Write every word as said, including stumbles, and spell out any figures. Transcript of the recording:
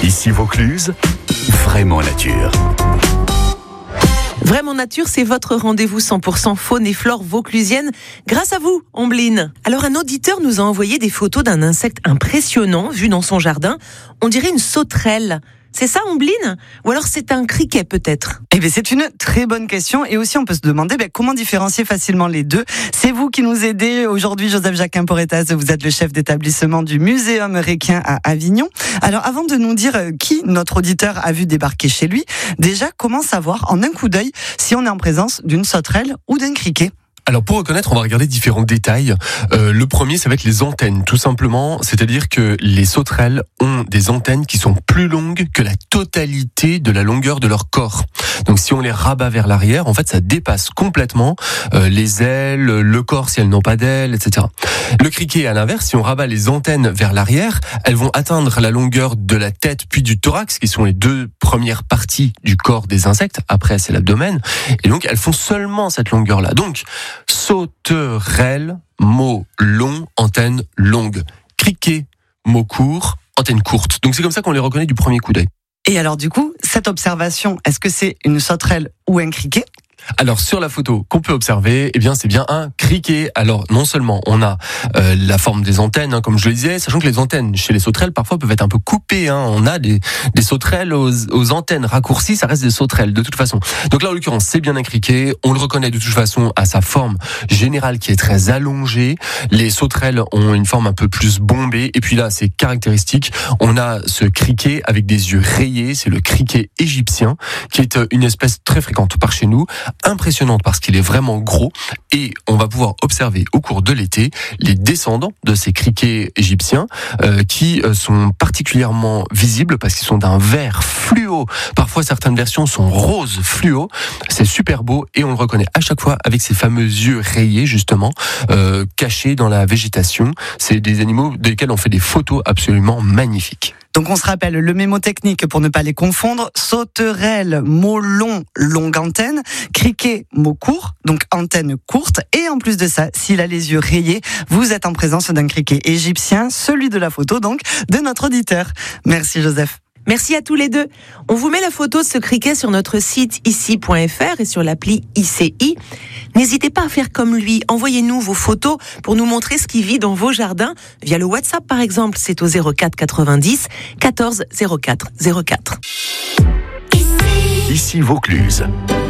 Ici Vaucluse, vraiment nature. Vraiment Nature, c'est votre rendez-vous cent pour cent faune et flore vauclusienne. Grâce à vous, Ombline. Alors, un auditeur nous a envoyé des photos d'un insecte impressionnant vu dans son jardin. On dirait une sauterelle. C'est ça, Ombline ? Ou alors c'est un criquet, peut-être ? Eh bien, c'est une très bonne question. Et aussi, on peut se demander ben, comment différencier facilement les deux. C'est vous qui nous aidez aujourd'hui, Joseph Jacquin-Porretas. Vous êtes le chef d'établissement du Muséum Requin à Avignon. Alors, avant de nous dire qui notre auditeur a vu débarquer chez lui, déjà, comment savoir en un coup d'œil si on est en présence d'une sauterelle ou d'un criquet ? Alors pour reconnaître, on va regarder différents détails. Euh, le premier, ça va être les antennes, tout simplement. C'est-à-dire que les sauterelles ont des antennes qui sont plus longues que la totalité de la longueur de leur corps. Donc si on les rabat vers l'arrière, en fait, ça dépasse complètement euh, les ailes, le corps si elles n'ont pas d'ailes, et cetera. Le criquet, à l'inverse, si on rabat les antennes vers l'arrière, elles vont atteindre la longueur de la tête puis du thorax, qui sont les deux premières parties du corps des insectes. Après, c'est l'abdomen. Et donc, elles font seulement cette longueur-là. Donc, sauterelle, mot long, antenne longue. Criquet, mot court, antenne courte. Donc c'est comme ça qu'on les reconnaît du premier coup d'œil. Et alors du coup, cette observation, est-ce que c'est une sauterelle ou un criquet ? Alors sur la photo qu'on peut observer, eh bien c'est bien un criquet. Alors non seulement on a euh, la forme des antennes, hein, comme je le disais, sachant que les antennes chez les sauterelles parfois peuvent être un peu coupées. Hein. On a des, des sauterelles aux, aux antennes raccourcies, ça reste des sauterelles de toute façon. Donc là en l'occurrence c'est bien un criquet. On le reconnaît de toute façon à sa forme générale qui est très allongée. Les sauterelles ont une forme un peu plus bombée. Et puis là c'est caractéristique. On a ce criquet avec des yeux rayés. C'est le criquet égyptien qui est une espèce très fréquente par chez nous. Impressionnante parce qu'il est vraiment gros et on va pouvoir observer au cours de l'été les descendants de ces criquets égyptiens euh, qui sont particulièrement visibles parce qu'ils sont d'un vert fluo. Parfois certaines versions sont rose fluo. C'est super beau et on le reconnaît à chaque fois avec ces fameux yeux rayés justement euh, cachés dans la végétation. C'est des animaux desquels on fait des photos absolument magnifiques. Donc on se rappelle le mémotechnique pour ne pas les confondre. Sauterelle, mot long, longue antenne. Criquet, mot court, donc antenne courte. Et en plus de ça, s'il a les yeux rayés, vous êtes en présence d'un criquet égyptien, celui de la photo donc de notre auditeur. Merci Joseph. Merci à tous les deux. On vous met la photo de ce criquet sur notre site ici point f r et sur l'appli I C I. N'hésitez pas à faire comme lui. Envoyez-nous vos photos pour nous montrer ce qui vit dans vos jardins via le WhatsApp par exemple. C'est au zéro quatre quatre-vingt-dix quatorze zéro quatre zéro quatre. Ici Vaucluse.